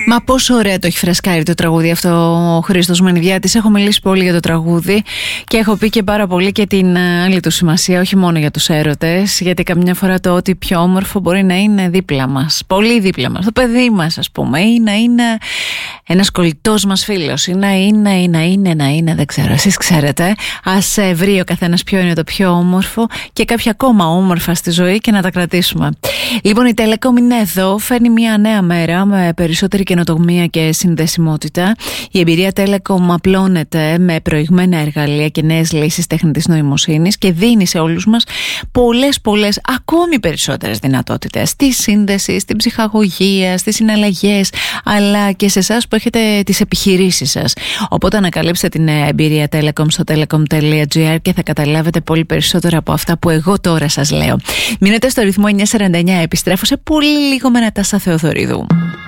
Μα πόσο ωραία το έχει φρεσκάρει το τραγούδι αυτό ο Χρήστος Μενιδιάτης. Έχω μιλήσει πολύ για το τραγούδι και έχω πει και πάρα πολύ και την άλλη του σημασία, όχι μόνο για τους έρωτες, γιατί καμιά φορά το ότι πιο όμορφο μπορεί να είναι δίπλα μας, πολύ δίπλα μας, το παιδί μας ας πούμε, ή να είναι ένας κολλητός μας φίλος, ή να είναι, δεν ξέρω, εσείς ξέρετε. Ας βρει ο καθένας ποιο είναι το πιο όμορφο και κάποια ακόμα όμορφα στη ζωή και να τα κρατήσουμε. Λοιπόν, η Telecom είναι εδώ, φέρνει μια νέα μέρα με περισσότερη καινοτομία και συνδεσιμότητα. Η εμπειρία Telecom απλώνεται με προηγμένα εργαλεία και νέες λύσεις τεχνητής νοημοσύνης και δίνει σε όλους μας πολλές, ακόμη περισσότερες δυνατότητες στη σύνδεση, στην ψυχαγωγία, στις συναλλαγές, αλλά και σε εσάς που έχετε τις επιχειρήσεις σας. Οπότε ανακαλύψτε την εμπειρία Telecom στο telecom.gr και θα καταλάβετε πολύ περισσότερα από αυτά που εγώ τώρα σας λέω. Μείνετε στο ρυθμό 949, επιστρέφω σε πολύ λίγο με Νατάσα Θεοδωρίδου.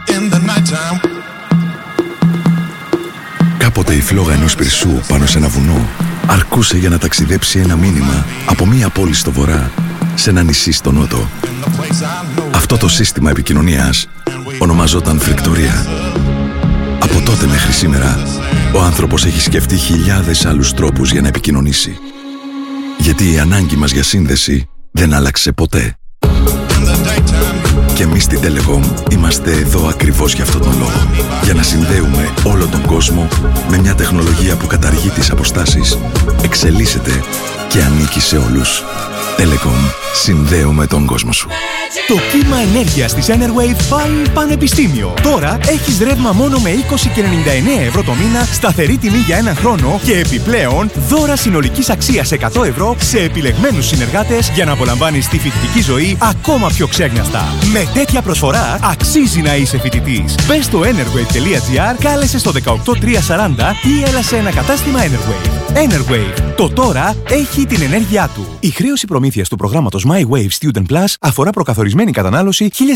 Κάποτε η φλόγα ενός πυρσού πάνω σε ένα βουνό αρκούσε για να ταξιδέψει ένα μήνυμα από μία πόλη στο βορρά σε ένα νησί στο νότο. Αυτό το σύστημα επικοινωνίας ονομαζόταν φρικτορία. Από τότε μέχρι σήμερα ο άνθρωπος έχει σκεφτεί χιλιάδες άλλους τρόπους για να επικοινωνήσει. Γιατί η ανάγκη μας για σύνδεση δεν άλλαξε ποτέ. Και εμείς στην Telecom είμαστε εδώ ακριβώς για αυτόν τον λόγο. Για να συνδέουμε όλο τον κόσμο με μια τεχνολογία που καταργεί τις αποστάσεις, εξελίσσεται και ανήκει σε όλους. Telecom. Συνδέουμε τον κόσμο σου. Το κύμα ενέργειας της Enerwave πάει πανεπιστήμιο. Τώρα έχεις ρεύμα μόνο με 20 και 99 ευρώ το μήνα, σταθερή τιμή για έναν χρόνο και επιπλέον δώρα συνολικής αξίας 100 ευρώ σε επιλεγμένους συνεργάτες για να απολαμβάνεις τη φοιτητική ζωή ακόμα πιο ξέγνιαστα. Με τέτοια προσφορά αξίζει να είσαι φοιτητής. Μπες στο enerwave.gr, κάλεσε στο 18340 ή έλα σε ένα κατάστημα Enerwave. Enerwave. Το τώρα έχει την ενέργειά του. Η χρέωση προμήθειας του προγράμματος My Wave Student Plus αφορά προκαθορισμένη κατανάλωση